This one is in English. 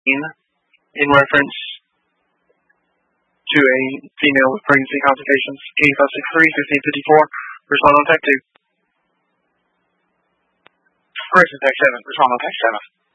in reference to a female with pregnancy complications. 8563-1554. Respond on tech 2. Person tech 7. Respond on tech 7.